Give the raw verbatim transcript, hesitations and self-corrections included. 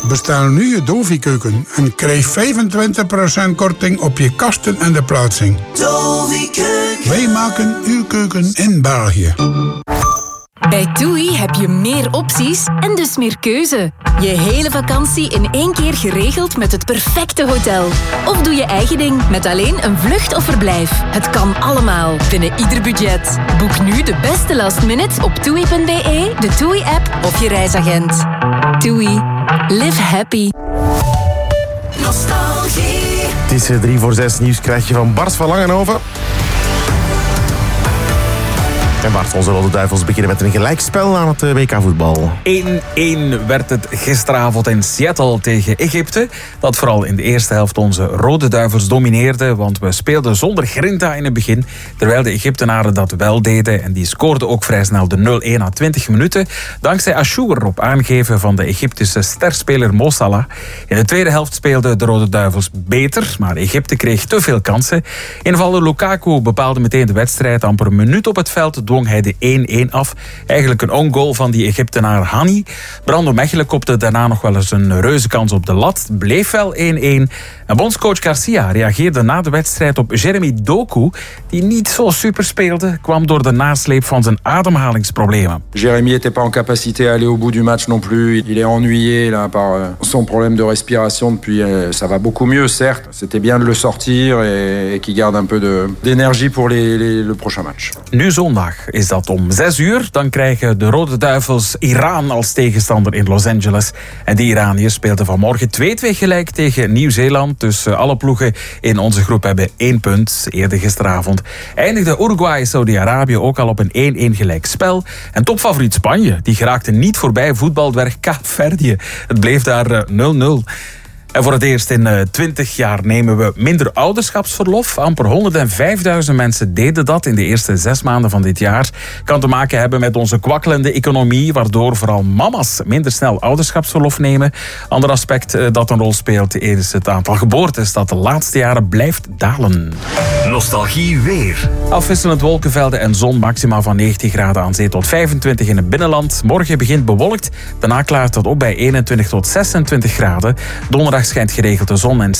Bestel nu je Dovi-keuken en krijg vijfentwintig procent korting op je kasten en de plaatsing. Dovi-keuken. Wij maken uw keuken in België. Bij TUI heb je meer opties en dus meer keuze. Je hele vakantie in één keer geregeld met het perfecte hotel. Of doe je eigen ding met alleen een vlucht of verblijf. Het kan allemaal, binnen ieder budget. Boek nu de beste last minute op toei punt be, de TUI-app of je reisagent. TUI. Live happy. Nostalgie. Het is drie voor zes nieuws krijg je van Bart van Langenhoven. En Bart, onze Rode Duivels beginnen met een gelijkspel aan het W K-voetbal. één-één werd het gisteravond in Seattle tegen Egypte. Dat vooral in de eerste helft onze Rode Duivels domineerde. Want we speelden zonder grinta in het begin. Terwijl de Egyptenaren dat wel deden. En die scoorden ook vrij snel de nul-één na twintig minuten. Dankzij Achour op aangeven van de Egyptische sterspeler Mo Salah. In de tweede helft speelden de Rode Duivels beter. Maar Egypte kreeg te veel kansen. Invaller Lukaku bepaalde meteen de wedstrijd. Amper een minuut op het veld dwong hij de één-één af. Eigenlijk een own goal van die Egyptenaar Hani. Brando Mechelen kopte daarna nog wel eens een reuze kans op de lat. Bleef wel één-één. En bondscoach Garcia reageerde na de wedstrijd op Jeremy Doku, die niet zo super speelde, kwam door de nasleep van zijn ademhalingsproblemen. Jérémy n'était pas en capacité à aller au bout du match non plus. Il est ennuyé là, par son problème de respiration depuis. Ça va beaucoup mieux, certes. C'était bien de le sortir et, et qu'il garde un peu de, d'énergie pour les, les, le prochain match. Nu zondag is dat om zes uur. Dan krijgen de Rode Duivels Iran als tegenstander in Los Angeles. En die Iraniërs speelden vanmorgen twee-twee gelijk tegen Nieuw-Zeeland. Dus alle ploegen in onze groep hebben één punt. Eerder gisteravond eindigde Uruguay Saudi-Arabië ook al op een één-één gelijk spel. En topfavoriet Spanje, die geraakte niet voorbij voetbaldwerg Kaapverdië. Het bleef daar nul-nul. En voor het eerst in twintig jaar nemen we minder ouderschapsverlof. Amper honderdvijfduizend mensen deden dat in de eerste zes maanden van dit jaar. Kan te maken hebben met onze kwakkelende economie, waardoor vooral mama's minder snel ouderschapsverlof nemen. Ander aspect dat een rol speelt is het aantal geboortes dat de laatste jaren blijft dalen. Nostalgie weer. Afwisselend wolkenvelden en zon, maximaal van negentien graden aan zee tot vijfentwintig in het binnenland. Morgen begint bewolkt, daarna klaart het op bij eenentwintig tot zesentwintig graden. Donderdag schijnt geregeld de zon en